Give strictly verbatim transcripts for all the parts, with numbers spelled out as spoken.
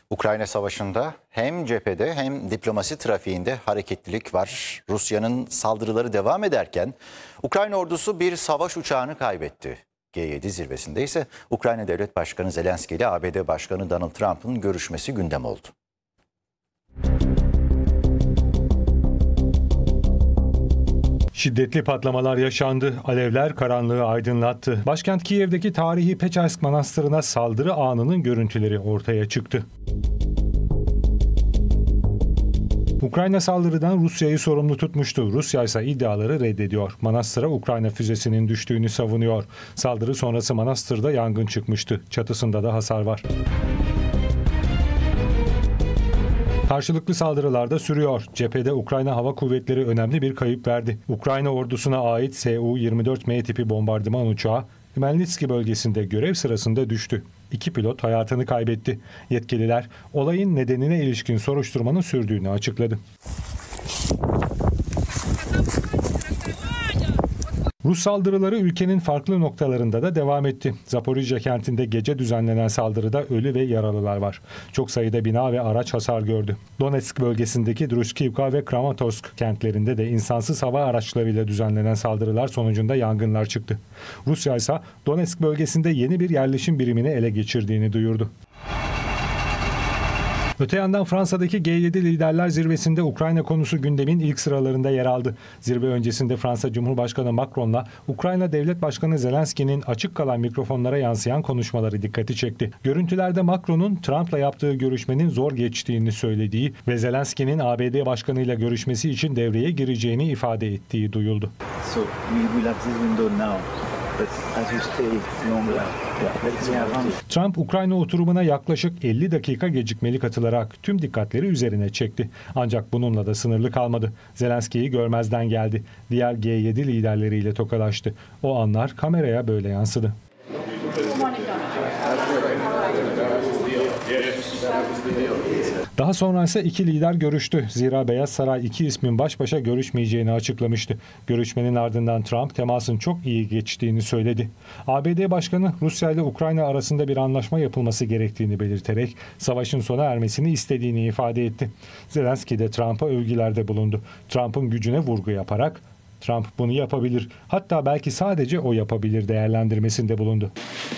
Ukrayna Savaşı'nda hem cephede hem diplomasi trafiğinde hareketlilik var. Rusya'nın saldırıları devam ederken Ukrayna ordusu bir savaş uçağını kaybetti. G yedi zirvesinde ise Ukrayna Devlet Başkanı Zelenski ile A B D Başkanı Donald Trump'ın görüşmesi gündem oldu. Şiddetli patlamalar yaşandı. Alevler karanlığı aydınlattı. Başkent Kiev'deki tarihi Peçersk Manastırı'na saldırı anının görüntüleri ortaya çıktı. Ukrayna saldırıdan Rusya'yı sorumlu tutmuştu. Rusya ise iddiaları reddediyor. Manastıra Ukrayna füzesinin düştüğünü savunuyor. Saldırı sonrası manastırda yangın çıkmıştı. Çatısında da hasar var. Karşılıklı saldırılar da sürüyor. Cephede Ukrayna Hava Kuvvetleri önemli bir kayıp verdi. Ukrayna ordusuna ait S U yirmi dört M tipi bombardıman uçağı Hmelnitski bölgesinde görev sırasında düştü. İki pilot hayatını kaybetti. Yetkililer olayın nedenine ilişkin soruşturmanın sürdüğünü açıkladı. Rus saldırıları ülkenin farklı noktalarında da devam etti. Zaporijya kentinde gece düzenlenen saldırıda ölü ve yaralılar var. Çok sayıda bina ve araç hasar gördü. Donetsk bölgesindeki Druskivka ve Kramatorsk kentlerinde de insansız hava araçlarıyla düzenlenen saldırılar sonucunda yangınlar çıktı. Rusya ise Donetsk bölgesinde yeni bir yerleşim birimini ele geçirdiğini duyurdu. Öte yandan Fransa'daki G yedi Liderler Zirvesi'nde Ukrayna konusu gündemin ilk sıralarında yer aldı. Zirve öncesinde Fransa Cumhurbaşkanı Macron'la Ukrayna Devlet Başkanı Zelenski'nin açık kalan mikrofonlara yansıyan konuşmaları dikkati çekti. Görüntülerde Macron'un Trump'la yaptığı görüşmenin zor geçtiğini söylediği ve Zelenski'nin A B D Başkanı'yla görüşmesi için devreye gireceğini ifade ettiği duyuldu. So we will have this window now. But as you stay longer, Trump, Ukrayna oturumuna yaklaşık elli dakika gecikmeli katılarak tüm dikkatleri üzerine çekti. Ancak bununla da sınırlı kalmadı. Zelenski'yi görmezden geldi. Diğer G yedi liderleriyle tokalaştı. O anlar kameraya böyle yansıdı. Daha sonra ise iki lider görüştü. Zira Beyaz Saray iki ismin baş başa görüşmeyeceğini açıklamıştı. Görüşmenin ardından Trump temasın çok iyi geçtiğini söyledi. A B D Başkanı Rusya ile Ukrayna arasında bir anlaşma yapılması gerektiğini belirterek savaşın sona ermesini istediğini ifade etti. Zelenski de Trump'a övgülerde bulundu. Trump'ın gücüne vurgu yaparak Trump bunu yapabilir, hatta belki sadece o yapabilir değerlendirmesinde bulundu.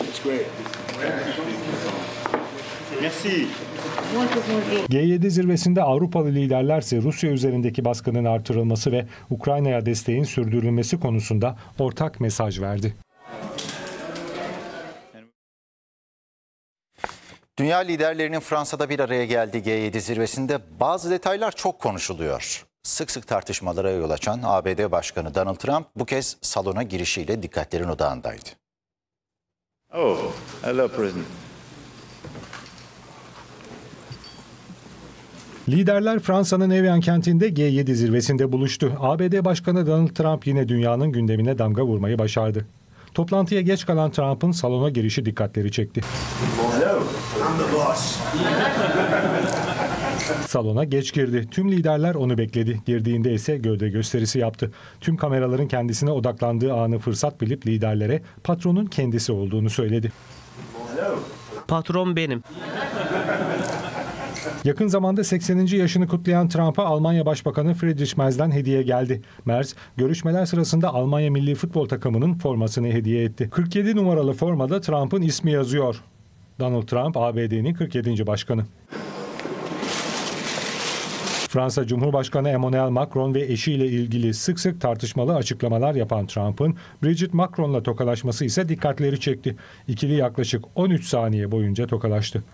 G yedi zirvesinde Avrupalı liderler ise Rusya üzerindeki baskının artırılması ve Ukrayna'ya desteğin sürdürülmesi konusunda ortak mesaj verdi. Dünya liderlerinin Fransa'da bir araya geldiği G yedi zirvesinde bazı detaylar çok konuşuluyor. Sık sık tartışmalara yol açan A B D Başkanı Donald Trump bu kez salona girişiyle dikkatlerin odağındaydı. Oh, hello, President. Liderler Fransa'nın Evian kentinde G yedi zirvesinde buluştu. A B D Başkanı Donald Trump yine dünyanın gündemine damga vurmayı başardı. Toplantıya geç kalan Trump'ın salona girişi dikkatleri çekti. Hello, I'm the boss. Salona geç girdi. Tüm liderler onu bekledi. Girdiğinde ise gövde gösterisi yaptı. Tüm kameraların kendisine odaklandığı anı fırsat bilip liderlere patronun kendisi olduğunu söyledi. Patron benim. Yakın zamanda sekseninci yaşını kutlayan Trump'a Almanya Başbakanı Friedrich Merz'den hediye geldi. Merz, görüşmeler sırasında Almanya milli futbol takımının formasını hediye etti. kırk yedi numaralı formada Trump'ın ismi yazıyor. Donald Trump, A B D'nin kırk yedinci başkanı. Fransa Cumhurbaşkanı Emmanuel Macron ve eşiyle ilgili sık sık tartışmalı açıklamalar yapan Trump'ın Brigitte Macron'la tokalaşması ise dikkatleri çekti. İkili yaklaşık on üç saniye boyunca tokalaştı.